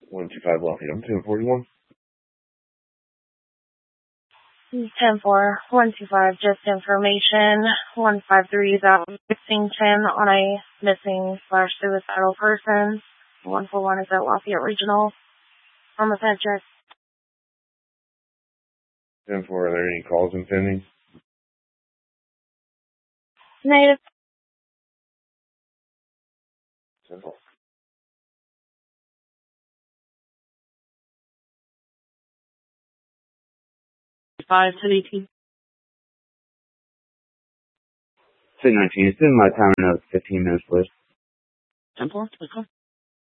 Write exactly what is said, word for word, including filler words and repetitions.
one two five Lafayette, ten forty-one. ten four, one two five, just information. one five three is out in Lexington on a missing slash suicidal person. one four one is at Lafayette Regional. Homicide check. ten four, are there any calls impending? Native. ten four. five to eighteen. City nineteen, it's in my time in fifteen minutes, please. ten four, let's go.